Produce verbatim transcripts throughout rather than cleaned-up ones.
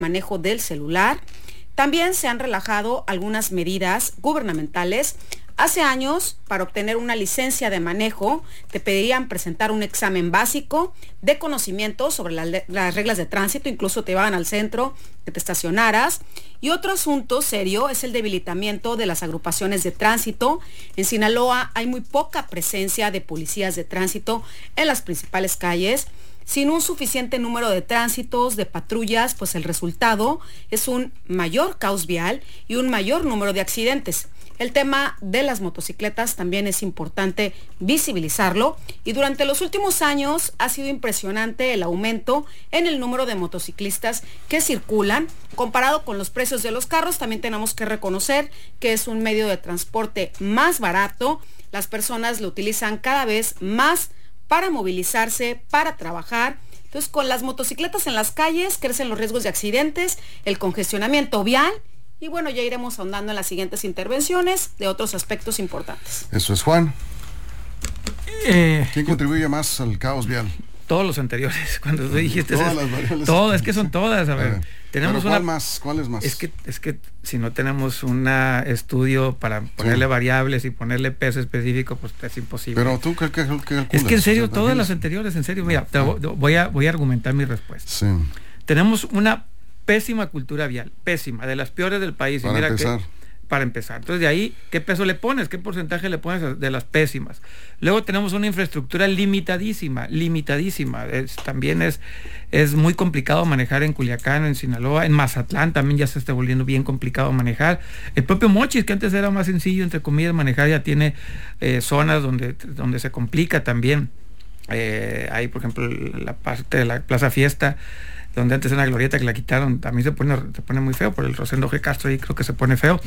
manejo del celular. También se han relajado algunas medidas gubernamentales. Hace años, para obtener una licencia de manejo, te pedían presentar un examen básico de conocimiento sobre la, las reglas de tránsito, incluso te llevaban al centro, que te estacionaras. Y otro asunto serio es el debilitamiento de las agrupaciones de tránsito. En Sinaloa hay muy poca presencia de policías de tránsito en las principales calles. Sin un suficiente número de tránsitos, de patrullas, pues el resultado es un mayor caos vial y un mayor número de accidentes. El tema de las motocicletas también es importante visibilizarlo y durante los últimos años ha sido impresionante el aumento en el número de motociclistas que circulan. Comparado con los precios de los carros, también tenemos que reconocer que es un medio de transporte más barato. Las personas lo utilizan cada vez más para movilizarse, para trabajar. Entonces, con las motocicletas en las calles crecen los riesgos de accidentes, el congestionamiento vial. Y bueno, ya iremos ahondando en las siguientes intervenciones de otros aspectos importantes. Eso es, Juan. Eh, ¿Quién contribuye más al caos vial? Todos los anteriores, cuando tú dijiste todas es, las variables. Todo, es que son todas, a ver. A ver tenemos ¿cuál una, más? ¿Cuál es más? Es que, es que si no tenemos un estudio para ponerle sí. variables y ponerle peso específico, pues es imposible. Pero tú, ¿qué, qué, qué calculas? Es que en serio, o sea, todas las anteriores, en serio, mira, te voy a, voy a argumentar mi respuesta. Sí. Tenemos una pésima cultura vial, pésima, de las peores del país. Para y mira empezar. Que, para empezar. Entonces, de ahí, ¿qué peso le pones? ¿Qué porcentaje le pones de las pésimas? Luego tenemos una infraestructura limitadísima, limitadísima. Es, también es, es muy complicado manejar en Culiacán, en Sinaloa, en Mazatlán también ya se está volviendo bien complicado manejar. El propio Mochis, que antes era más sencillo, entre comillas, manejar, ya tiene eh, zonas donde, donde se complica también. Eh, hay, por ejemplo, la parte de la Plaza Fiesta, donde antes era una glorieta que la quitaron, también se pone, se pone muy feo por el Rosendo G. Castro, y creo que se pone feo.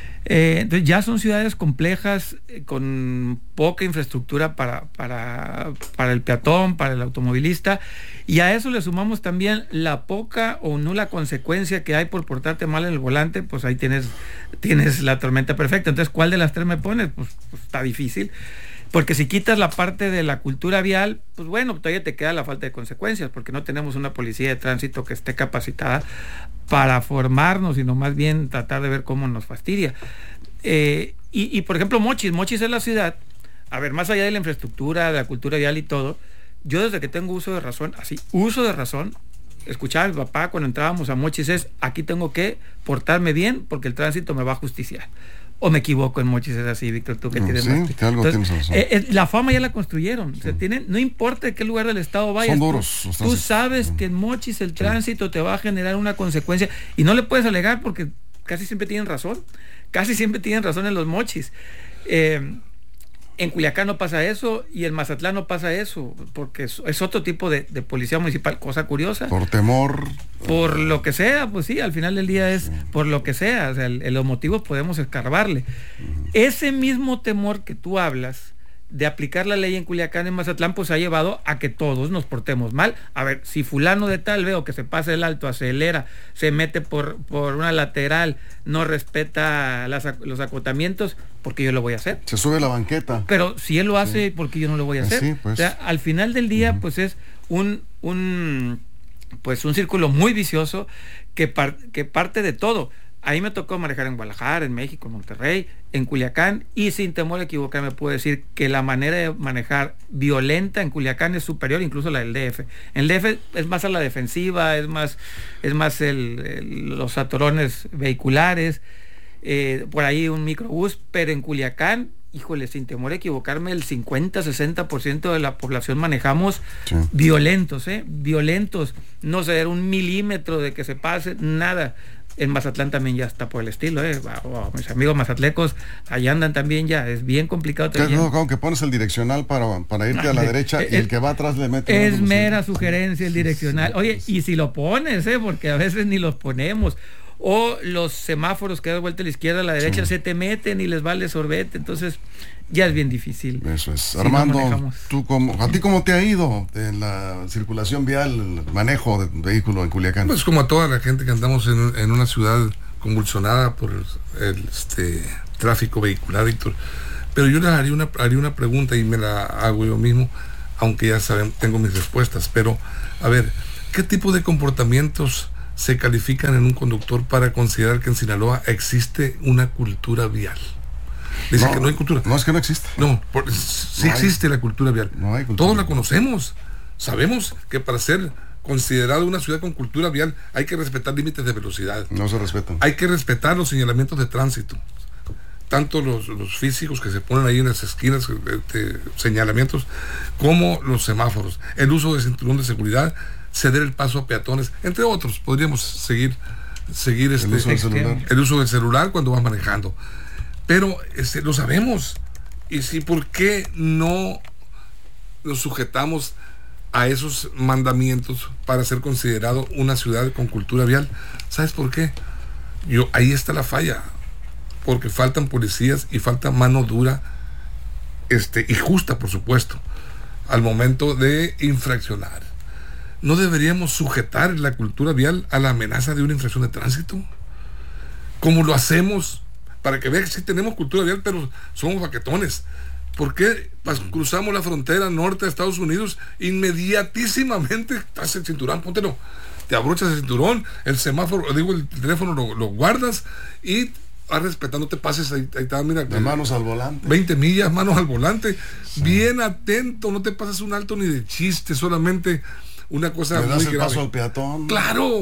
Eh, entonces ya son ciudades complejas, eh, con poca infraestructura para, para, para el peatón, para el automovilista, y a eso le sumamos también la poca o nula consecuencia que hay por portarte mal en el volante. Pues ahí tienes, tienes la tormenta perfecta. Entonces, ¿cuál de las tres me pones? Pues, pues está difícil. Porque si quitas la parte de la cultura vial, pues bueno, todavía te queda la falta de consecuencias, porque no tenemos una policía de tránsito que esté capacitada para formarnos, sino más bien tratar de ver cómo nos fastidia. Eh, y, y por ejemplo, Mochis, Mochis es la ciudad, a ver, más allá de la infraestructura, de la cultura vial y todo, yo desde que tengo uso de razón, así, uso de razón, escuchaba a mi papá cuando entrábamos a Mochis es, aquí tengo que portarme bien porque el tránsito me va a justiciar. ¿O me equivoco en Mochis? Es así, Víctor, tú que no, tienes sí, más. que algo Entonces, tienes razón. Eh, eh, la fama ya la construyeron. Sí. O sea, tienen, no importa de qué lugar del estado vayas. Son duros. Tú, tú sabes sí. que en Mochis el tránsito sí. te va a generar una consecuencia y no le puedes alegar porque casi siempre tienen razón. Casi siempre tienen razón en los Mochis. Eh, en Culiacán no pasa eso y en Mazatlán no pasa eso, porque es, es otro tipo de, de policía municipal, cosa curiosa. Por temor. Por lo que sea, pues sí, al final del día es sí. por lo que sea, o sea, el, el, los motivos podemos escarbarle. Uh-huh. Ese mismo temor que tú hablas de aplicar la ley en Culiacán, en Mazatlán, pues ha llevado a que todos nos portemos mal. A ver, si fulano de tal veo que se pasa el alto, acelera, se mete por, por una lateral, no respeta las, los acotamientos, porque yo lo voy a hacer. Se sube la banqueta. Pero si él lo hace, sí. porque yo no lo voy a hacer. Sí, pues. O sea, al final del día, uh-huh. pues es un, un, pues un círculo muy vicioso que, par, que parte de todo. Ahí me tocó manejar en Guadalajara, en México, en Monterrey, en Culiacán, y sin temor a equivocarme puedo decir que la manera de manejar violenta en Culiacán es superior incluso a la del D F. En el D F es más a la defensiva, es más, es más el, el, los atorones vehiculares, eh, por ahí un microbús, pero en Culiacán, híjole, sin temor a equivocarme, el cincuenta, sesenta por ciento de la población manejamos sí. violentos, ¿eh? Violentos, no ceder un milímetro de que se pase, nada. En Mazatlán también ya está por el estilo, ¿eh? Oh, mis amigos mazatlecos, allá andan también ya, es bien complicado. ¿Qué es lo que pones el direccional para, para irte ah, a la derecha es, y el que va atrás le mete? Es mera sugerencia el direccional. Oye, y si lo pones, ¿eh? Porque a veces ni los ponemos. O los semáforos que das vuelta a la izquierda, a la derecha, sí. se te meten y les vale sorbete, entonces ya es bien difícil. Eso es. Si Armando, no ¿tú cómo, ¿a ti cómo te ha ido en la circulación vial, el manejo de vehículo en Culiacán? Pues como a toda la gente que andamos en, en una ciudad convulsionada por el este, tráfico vehicular, Víctor. Pero yo les haría una, haría una pregunta y me la hago yo mismo, aunque ya saben, tengo mis respuestas. Pero, a ver, ¿qué tipo de comportamientos se califican en un conductor para considerar que en Sinaloa existe una cultura vial. Dice no, que no hay cultura. No, es que no existe. No, por, sí no existe hay, la cultura vial. No hay cultura Todos vial. la conocemos. Sabemos que para ser considerado una ciudad con cultura vial hay que respetar límites de velocidad. No se respetan. Hay que respetar los señalamientos de tránsito. Tanto los, los físicos que se ponen ahí en las esquinas, este, señalamientos, como los semáforos. El uso de cinturón de seguridad, ceder el paso a peatones, entre otros. Podríamos seguir, seguir este, el, uso del celular. el uso del celular cuando vas manejando. Pero este, lo sabemos. Y si, ¿por qué no nos sujetamos a esos mandamientos para ser considerado una ciudad con cultura vial? ¿Sabes por qué? Yo, ahí está la falla. Porque faltan policías y falta mano dura, este, y justa, por supuesto, al momento de infraccionar. ¿No deberíamos sujetar la cultura vial a la amenaza de una infracción de tránsito? Como lo hacemos, para que vean que sí tenemos cultura vial, pero somos baquetones. ¿Por qué cruzamos la frontera norte de Estados Unidos? Inmediatísimamente, estás el cinturón, póntelo, te abrochas el cinturón, el semáforo, digo, el teléfono lo, lo guardas y vas respetando, te pases, ahí, ahí está, mira. De manos al volante. veinte millas, manos al volante. Sí. Bien atento, no te pases un alto ni de chiste, solamente una cosa muy das el grave. Paso al peatón. ¡Claro!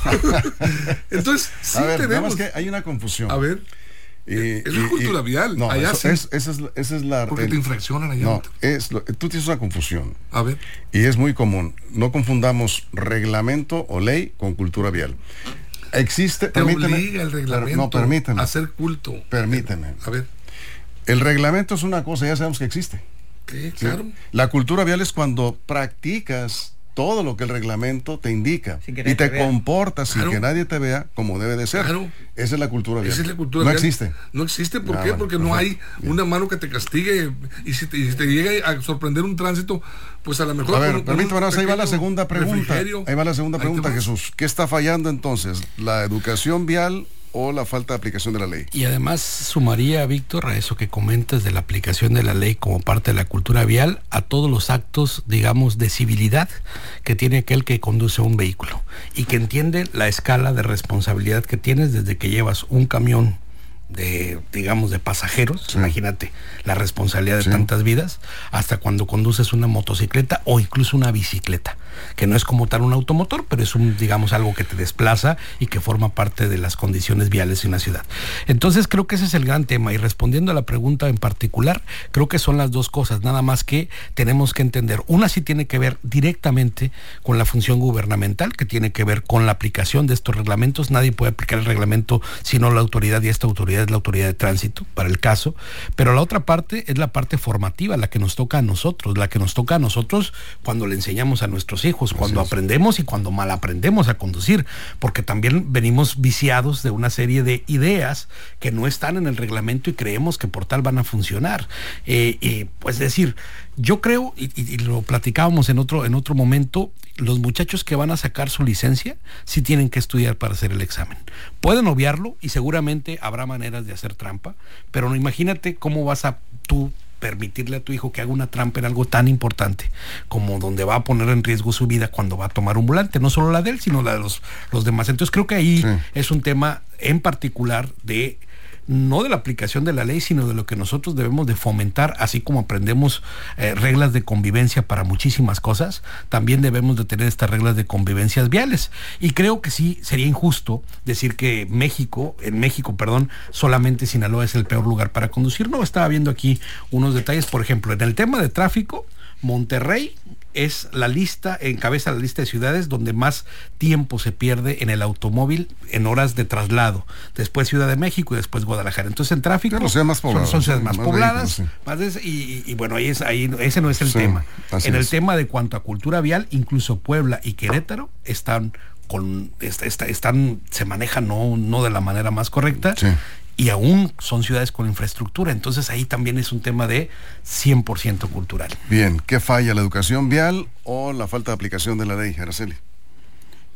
Entonces, sí a ver, tenemos. nada más que hay una confusión. A ver. Y, eso y, es cultura y, vial. No, allá eso, sí. es, esa, es, esa es la... Porque el, te infraccionan allá. No, es lo, tú tienes una confusión. A ver. Y es muy común. No confundamos reglamento o ley con cultura vial. Existe... Te obliga el reglamento no, permíteme, a hacer culto. Permíteme. A ver. El reglamento es una cosa, ya sabemos que existe. ¿Qué? Claro. ¿Sí? La cultura vial es cuando practicas todo lo que el reglamento te indica y te, te comportas claro. sin que nadie te vea como debe de ser. Claro. Esa es la cultura vial. Esa es la cultura no vial. existe. No existe, ¿por ah, qué? Bueno, Porque perfecto. no hay Bien. una mano que te castigue y si te, y si te llega a sorprender un tránsito, pues a lo mejor... A ver, con, permítame, con ahí va la segunda pregunta. Ahí va la segunda pregunta, Jesús. ¿Qué está fallando entonces? ¿La educación vial o la falta de aplicación de la ley? Y además sumaría, Víctor, a eso que comentas de la aplicación de la ley como parte de la cultura vial, a todos los actos, digamos, de civilidad que tiene aquel que conduce un vehículo y que entiende la escala de responsabilidad que tienes desde que llevas un camión de, digamos, de pasajeros, sí. Imagínate la responsabilidad de sí. tantas vidas, hasta cuando conduces una motocicleta o incluso una bicicleta, que no es como tal un automotor, pero es un, digamos, algo que te desplaza y que forma parte de las condiciones viales en una ciudad. Entonces creo que ese es el gran tema, y respondiendo a la pregunta en particular, creo que son las dos cosas, nada más que tenemos que entender. Una sí tiene que ver directamente con la función gubernamental, que tiene que ver con la aplicación de estos reglamentos. Nadie puede aplicar el reglamento sino la autoridad, y esta autoridad es la autoridad de tránsito para el caso, pero la otra parte es la parte formativa, la que nos toca a nosotros, la que nos toca a nosotros cuando le enseñamos a nuestros hijos, cuando Así es. aprendemos y cuando mal aprendemos a conducir, porque también venimos viciados de una serie de ideas que no están en el reglamento y creemos que por tal van a funcionar. Eh, eh, pues decir, yo creo, y, y, y lo platicábamos en otro, en otro momento, los muchachos que van a sacar su licencia sí tienen que estudiar para hacer el examen. Pueden obviarlo y seguramente habrá maneras de hacer trampa, pero no, imagínate cómo vas a tú permitirle a tu hijo que haga una trampa en algo tan importante como donde va a poner en riesgo su vida cuando va a tomar un volante, no solo la de él, sino la de los, los demás. Entonces creo que ahí sí. es un tema en particular de no de la aplicación de la ley, sino de lo que nosotros debemos de fomentar, así como aprendemos eh, reglas de convivencia para muchísimas cosas, también debemos de tener estas reglas de convivencias viales. Y creo que sí sería injusto decir que México, en México, perdón, solamente Sinaloa es el peor lugar para conducir. No, estaba viendo aquí unos detalles, por ejemplo, en el tema de tráfico, Monterrey es la lista, encabeza la lista de ciudades donde más tiempo se pierde en el automóvil en horas de traslado. Después Ciudad de México y después Guadalajara. Entonces en tráfico claro, sea más poblado, son, son ciudades más, más pobladas. Vehículos, sí. más de, y, y bueno, ahí es, ahí, ese no es el sí, tema. En el es. tema de cuanto a cultura vial, incluso Puebla y Querétaro están con, está, está, están, se manejan no, no de la manera más correcta. Sí. Y aún son ciudades con infraestructura, entonces ahí también es un tema de cien por ciento cultural. Bien, ¿qué falla, la educación vial o la falta de aplicación de la ley, Araceli?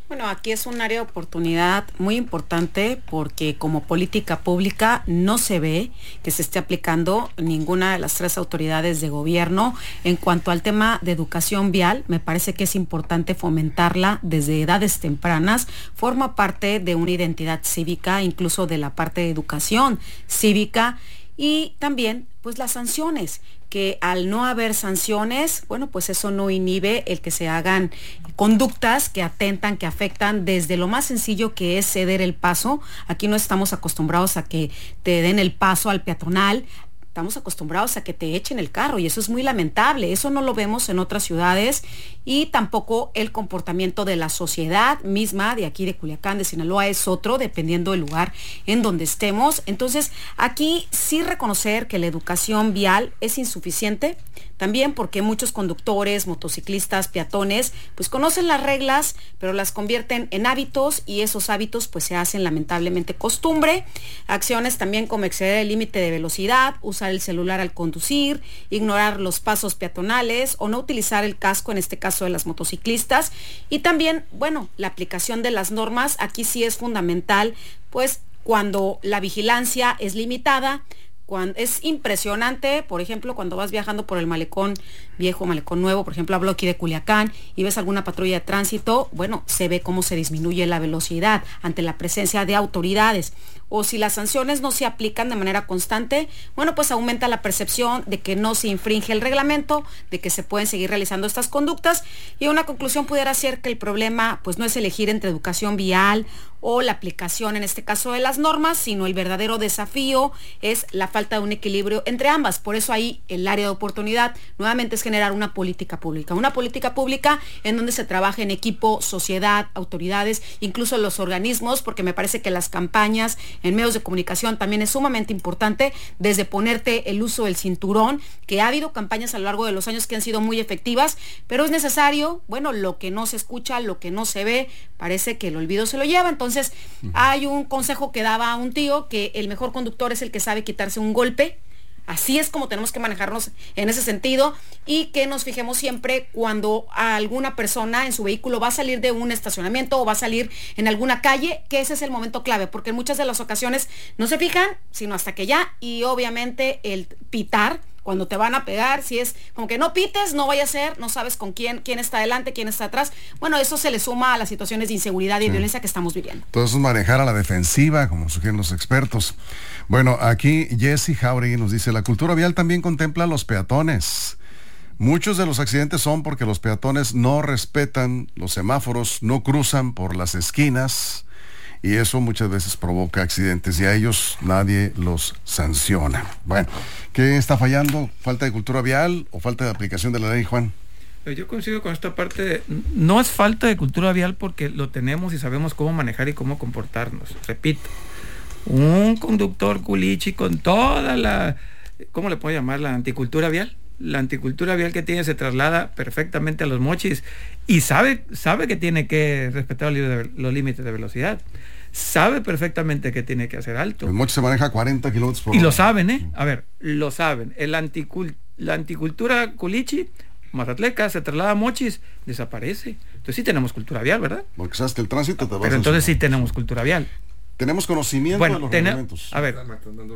Bueno, aquí es un área de oportunidad muy importante porque como política pública no se ve que se esté aplicando ninguna de las tres autoridades de gobierno. En cuanto al tema de educación vial, me parece que es importante fomentarla desde edades tempranas. Forma parte de una identidad cívica, incluso de la parte de educación cívica. Y también, pues las sanciones, que al no haber sanciones, bueno, pues eso no inhibe el que se hagan conductas que atentan, que afectan desde lo más sencillo que es ceder el paso. Aquí no estamos acostumbrados a que te den el paso al peatonal, estamos acostumbrados a que te echen el carro y eso es muy lamentable. Eso no lo vemos en otras ciudades y tampoco el comportamiento de la sociedad misma de aquí de Culiacán, de Sinaloa, es otro, dependiendo del lugar en donde estemos. Entonces, aquí sí reconocer que la educación vial es insuficiente, también porque muchos conductores, motociclistas, peatones, pues conocen las reglas, pero las convierten en hábitos y esos hábitos pues se hacen lamentablemente costumbre. Acciones también como exceder el límite de velocidad, usar el celular al conducir, ignorar los pasos peatonales o no utilizar el casco, en este caso de las motociclistas. Y también, bueno, la aplicación de las normas, aquí sí es fundamental, pues cuando la vigilancia es limitada. Cuando, es impresionante, por ejemplo, cuando vas viajando por el malecón viejo, malecón nuevo, por ejemplo, hablo aquí de Culiacán, y ves alguna patrulla de tránsito, bueno, se ve cómo se disminuye la velocidad ante la presencia de autoridades. O si las sanciones no se aplican de manera constante, bueno, pues aumenta la percepción de que no se infringe el reglamento, de que se pueden seguir realizando estas conductas, y una conclusión pudiera ser que el problema, pues no es elegir entre educación vial o la aplicación, en este caso, de las normas, sino el verdadero desafío es la falta de un equilibrio entre ambas. Por eso ahí el área de oportunidad nuevamente es generar una política pública, una política pública en donde se trabaje en equipo, sociedad, autoridades, incluso los organismos, porque me parece que las campañas en medios de comunicación también es sumamente importante, desde ponerte el uso del cinturón, que ha habido campañas a lo largo de los años que han sido muy efectivas, pero es necesario, bueno, lo que no se escucha, lo que no se ve, parece que el olvido se lo lleva. Entonces, uh-huh. hay un consejo que daba un tío, que el mejor conductor es el que sabe quitarse un golpe. Así es como tenemos que manejarnos en ese sentido, y que nos fijemos siempre cuando alguna persona en su vehículo va a salir de un estacionamiento o va a salir en alguna calle, que ese es el momento clave, porque en muchas de las ocasiones no se fijan, sino hasta que ya, y obviamente el pitar, cuando te van a pegar, si es como que no pites, no vaya a ser, no sabes con quién, quién está adelante, quién está atrás. Bueno, eso se le suma a las situaciones de inseguridad y sí. violencia que estamos viviendo. Todo eso es manejar a la defensiva, como sugieren los expertos. Bueno, aquí Jesse Jauregui nos dice, la cultura vial también contempla a los peatones. Muchos de los accidentes son porque los peatones no respetan los semáforos, no cruzan por las esquinas, y eso muchas veces provoca accidentes y a ellos nadie los sanciona. Bueno, ¿qué está fallando? ¿Falta de cultura vial o falta de aplicación de la ley, Juan? Yo coincido con esta parte de, no es falta de cultura vial porque lo tenemos y sabemos cómo manejar y cómo comportarnos. Repito, un conductor culichi con toda la, ¿cómo le puedo llamar? La anticultura vial. La anticultura vial que tiene se traslada perfectamente a los mochis y sabe, sabe que tiene que respetar los límites de velocidad. Sabe perfectamente que tiene que hacer alto. El mochi se maneja a cuarenta kilómetros por hora. Y lo saben, ¿eh? A ver, lo saben. El anticul, la anticultura culichi, mazatleca, se traslada a mochis, desaparece. Entonces sí tenemos cultura vial, ¿verdad? Porque sabes que el tránsito te va a Pero entonces sí tenemos cultura vial. Tenemos conocimiento bueno, de los ten, reglamentos. A ver.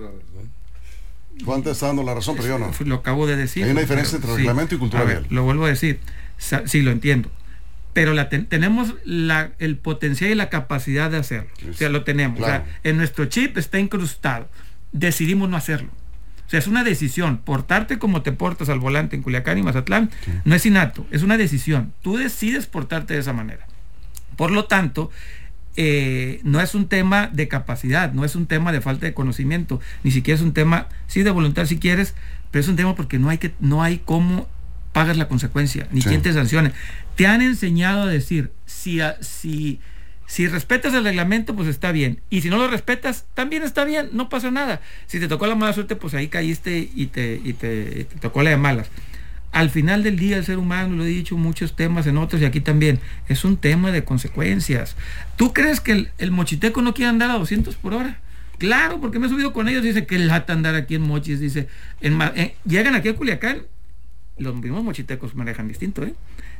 Juan te está dando la razón, pero yo no. Lo acabo de decir. Hay una diferencia pero, entre reglamento sí, y cultura vial. Lo vuelvo a decir. Sí, lo entiendo. Pero la ten, tenemos la, el potencial y la capacidad de hacerlo. Sí, o sea, lo tenemos. Claro. O sea, en nuestro chip está incrustado. Decidimos no hacerlo. O sea, es una decisión. Portarte como te portas al volante en Culiacán y Mazatlán sí. no es innato. Es una decisión. Tú decides portarte de esa manera. Por lo tanto, Eh, no es un tema de capacidad, no es un tema de falta de conocimiento, ni siquiera es un tema, sí, de voluntad si quieres, pero es un tema porque no hay que, no hay cómo pagas la consecuencia, ni sí. quién te sancione. Te han enseñado a decir, si, a, si, si respetas el reglamento, pues está bien, y si no lo respetas, también está bien, no pasa nada. Si te tocó la mala suerte, pues ahí caíste y te, y te, y te tocó la de malas. Al final del día el ser humano, lo he dicho en muchos temas, en otros y aquí también, es un tema de consecuencias. ¿Tú crees que el, el mochiteco no quiere andar a doscientos por hora? Claro, porque me he subido con ellos, dice que lata andar aquí en Mochis, dice, en, en, llegan aquí a Culiacán, los mismos mochitecos manejan distinto, ¿eh?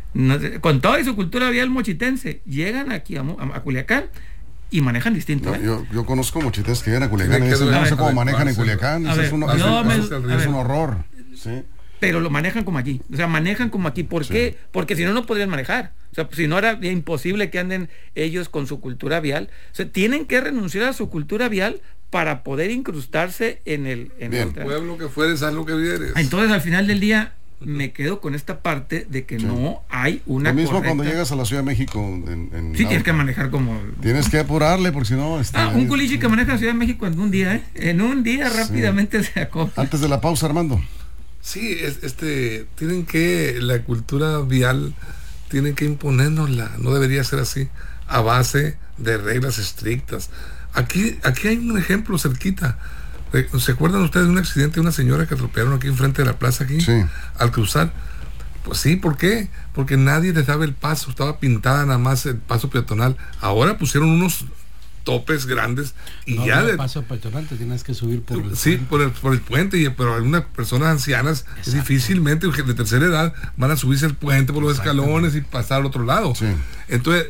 no, con toda su cultura vial mochitense, llegan aquí a, a, a Culiacán y manejan distinto. No, ¿eh? yo, yo conozco mochites que llegan a Culiacán, Sí, y dicen, a no sé ver, cómo a ver, manejan en a ver, Culiacán, a eso ver, es, un, yo es, un, me- es a ver. un horror. Sí. Pero lo manejan como aquí, o sea, manejan como aquí. ¿Por Sí. qué? Porque si no, no podrían manejar. O sea, si no era imposible que anden ellos con su cultura vial. O sea, tienen que renunciar a su cultura vial para poder incrustarse en el... En Bien. el Pueblo que fueres, haz lo que vieres. Entonces, al final del día, me quedo con esta parte de que Sí. no hay una Lo mismo correcta- cuando llegas a la Ciudad de México. En, en Sí, tienes auto. que manejar como... Tienes que apurarle, porque si no... Este, Ah, un culichi que maneja la Ciudad de México en un día, ¿eh? En un día rápidamente se acopla. Antes de la pausa, Armando. Sí, es, este, tienen que, la cultura vial, tienen que imponérnosla, no debería ser así, a base de reglas estrictas. Aquí, aquí hay un ejemplo cerquita. Eh, ¿Se acuerdan ustedes de un accidente de una señora que atropellaron aquí enfrente de la plaza aquí? Sí. Al cruzar. Pues sí, ¿por qué? Porque nadie les daba el paso, estaba pintada nada más el paso peatonal. Ahora pusieron unos topes grandes y No, ya no de- paso peatonal, te tienes que subir por el sí, puente. por el, por el puente, y, pero algunas personas ancianas es difícilmente de tercera edad van a subirse el puente por los escalones y pasar al otro lado. Sí. Entonces,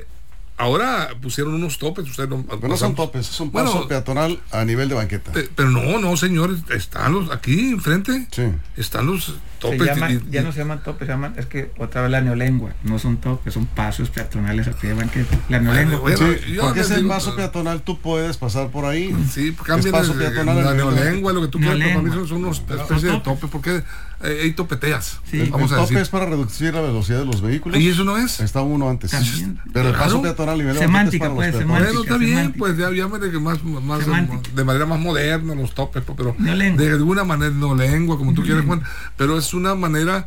ahora pusieron unos topes. Ustedes no, Pero no son topes, es un paso Bueno, peatonal a nivel de banqueta. pe- pero no, no, señores, están los aquí enfrente. Sí. Están los Se topes. llama- y- ya y- no se llaman topes, se llaman, es que otra vez la neolengua, no son topes, son pasos peatonales a pie de banqueta. La neolengua. Bueno, Sí, yo porque les es el digo- paso peatonal, tú puedes pasar por ahí. Sí, Es cambian paso el- peatonal a la nivel de neolengua, lo que tú quieras, pero para mí Neolengua. son, son unos Pero- especies de son topes, porque eh, hay topeteas. Sí. El, Vamos el a tope decir. es para reducir la velocidad de los vehículos. ¿Y eso no es? Está uno antes. También. Pero el paso Claro. peatonal a nivel de Semántica, banqueta es para pues, los semántica. peatones. Bueno, está bien, semántica. pues ya, ya me de que más, más Semántica. de manera más moderna los topes, pues, pero Neolengua. de alguna manera, no lengua, como tú quieras, Juan, pero es una manera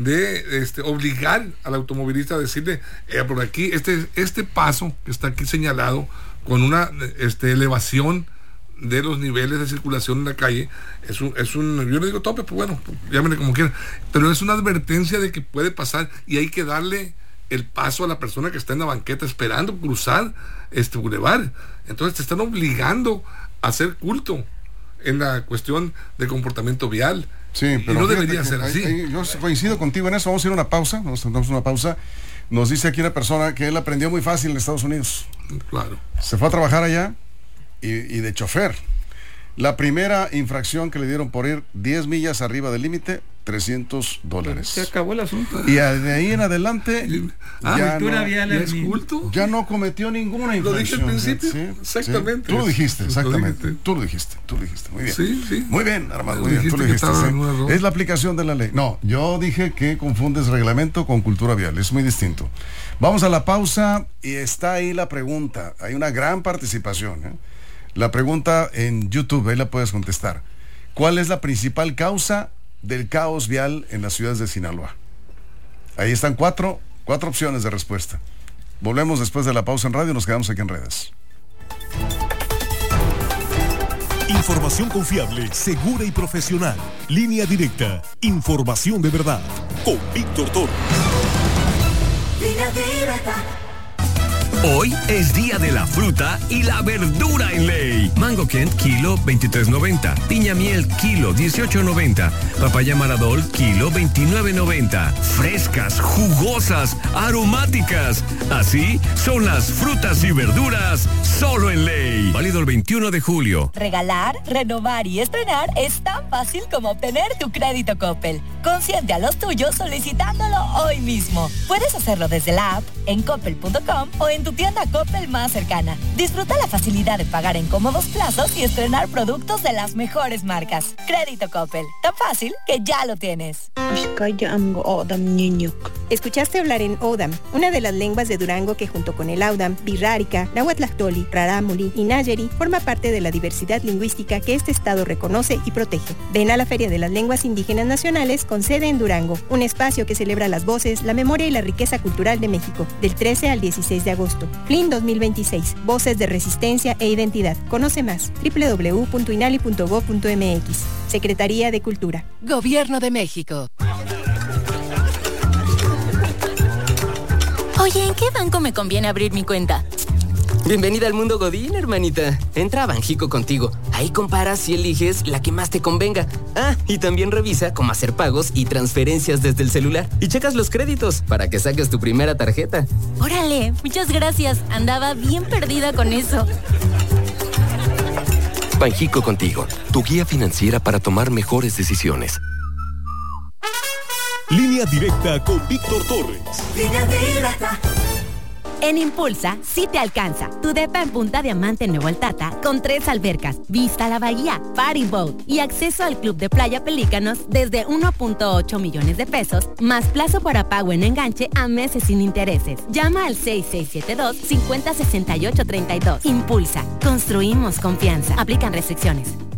de este, obligar al automovilista a decirle, eh, por aquí, este, este paso que está aquí señalado, con una este, elevación de los niveles de circulación en la calle, es un, es un yo le digo tope, pues bueno, llámenle como quieran, pero es una advertencia de que puede pasar y hay que darle el paso a la persona que está en la banqueta esperando cruzar este bulevar. Entonces te están obligando a hacer culto en la cuestión de comportamiento vial. Sí, Y pero no fíjate debería que ser ahí- así. ahí yo coincido contigo en eso. Vamos a ir a una pausa. Nos tomamos una pausa. Nos dice aquí una persona que él aprendió muy fácil en Estados Unidos. Claro. Se fue a trabajar allá y, y de chofer. La primera infracción que le dieron por ir diez millas arriba del límite, trescientos Se dólares. acabó el asunto. Y a- de ahí en adelante Ah, ya, cultura no, vial ¿Y al es mil. culto? ya no cometió ninguna Lo dije infracción. al principio. ¿sí? Exactamente. Sí. Tú lo dijiste, Lo exactamente. dijiste. Tú lo dijiste, tú lo dijiste. Muy bien. Sí, sí. Muy bien, Armando. Lo Muy bien, tú lo dijiste que dijiste. estaba sí. en un error. Es la aplicación de la ley. No, yo dije que confundes reglamento con cultura vial. Es muy distinto. Vamos a la pausa y está ahí la pregunta. Hay una gran participación. ¿eh? La pregunta en YouTube, ahí la puedes contestar. ¿Cuál es la principal causa del caos vial en las ciudades de Sinaloa? Ahí están cuatro, cuatro opciones de respuesta. Volvemos después de la pausa en radio y nos quedamos aquí en redes. Información confiable, segura y profesional. Línea directa. Información de verdad. Con Víctor Torres. Hoy es día de la fruta y la verdura en ley. Mango Kent, kilo veintitrés noventa. Piña miel, kilo dieciocho noventa. Papaya Maradol, kilo veintinueve noventa. Frescas, jugosas, aromáticas. Así son las frutas y verduras solo en ley. Válido el veintiuno de julio. Regalar, renovar y estrenar es tan fácil como obtener tu crédito Coppel. Consiente a los tuyos solicitándolo hoy mismo. Puedes hacerlo desde la app, en coppel punto com o en tu tienda Coppel más cercana. Disfruta la facilidad de pagar en cómodos plazos y estrenar productos de las mejores marcas. Crédito Coppel, tan fácil que ya lo tienes. Escuchaste hablar en Odam, una de las lenguas de Durango que junto con el Audam, Birrárica, Nahuatlactoli, Rarámuri y Nayeri forma parte de la diversidad lingüística que este estado reconoce y protege. Ven a la Feria de las Lenguas Indígenas Nacionales con sede en Durango, un espacio que celebra las voces, la memoria y la riqueza cultural de México, del trece al dieciséis de agosto. F L I N dos mil veintiséis, Voces de Resistencia e Identidad. Conoce más, doble u doble u doble u punto inali punto gob punto m x. Secretaría de Cultura. Gobierno de México. Oye, ¿en qué banco me conviene abrir mi cuenta? Bienvenida al mundo Godín, hermanita. Entra a Banjico Contigo. Ahí comparas y eliges la que más te convenga. Ah, y también revisa cómo hacer pagos y transferencias desde el celular. Y checas los créditos para que saques tu primera tarjeta. Órale, muchas gracias. Andaba bien perdida con eso. Banjico Contigo, tu guía financiera para tomar mejores decisiones. Línea directa con Víctor Torres. Línea directa. En Impulsa, sí te alcanza. Tu depa en Punta Diamante en Nuevo Altata, con tres albercas, vista a la bahía, party boat y acceso al club de playa Pelícanos desde uno punto ocho millones de pesos, más plazo para pago en enganche a meses sin intereses. Llama al seis seis siete dos, cinco cero seis ocho tres dos. Impulsa. Construimos confianza. Aplican restricciones.